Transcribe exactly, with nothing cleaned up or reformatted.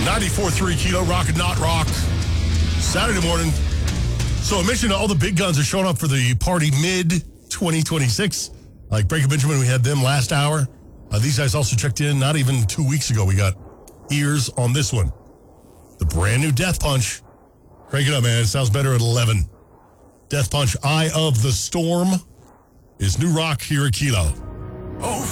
ninety-four point three Kilo Rock and Not Rock. Saturday morning. So I mentioned all the big guns are showing up for the party mid twenty twenty-six. Like Breaker Benjamin, we had them last hour. Uh, these guys also checked in not even two weeks ago. We got ears on this one. The brand new Death Punch. Crank it up, man. It sounds better at eleven. Death Punch, Eye of the Storm, is new rock here at Kilo. Oh.